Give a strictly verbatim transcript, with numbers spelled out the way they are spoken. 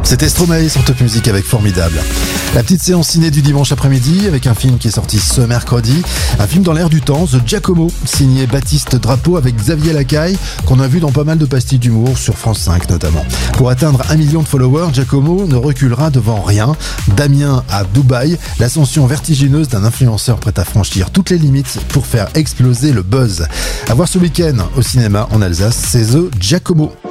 C'était Stromae sur Top Music avec Formidable. La petite séance ciné du dimanche après-midi avec un film qui est sorti ce mercredi. Un film dans l'air du temps, The Giacomo, signé Baptiste Drapeau avec Xavier Lacaille, qu'on a vu dans pas mal de pastilles d'humour sur France cinq notamment. Pour atteindre un million de followers, Giacomo ne reculera devant rien. Damien à Dubaï, l'ascension vertigineuse d'un influenceur prêt à franchir toutes les limites pour faire exploser le buzz. À voir ce week-end au cinéma en Alsace, c'est The Giacomo.